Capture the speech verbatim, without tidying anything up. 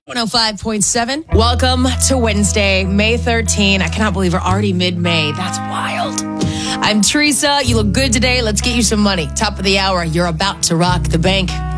one oh five point seven. Welcome to Wednesday, May thirteenth. I cannot believe we're already mid-May. That's wild. I'm Teresa. You look good today. Let's get you some money. Top of the hour. You're about to rock the bank.